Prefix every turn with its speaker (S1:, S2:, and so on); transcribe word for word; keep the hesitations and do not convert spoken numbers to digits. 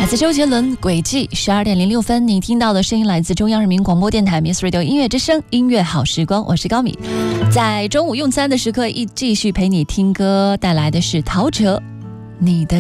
S1: 来自周杰伦《轨迹》。十二点零六分，你听到的声音来自中央人民广播电台 Miss Radio 音乐之声，音乐好时光，我是高敏。在中午用餐的时刻，一继续陪你听歌，带来的是陶喆，你的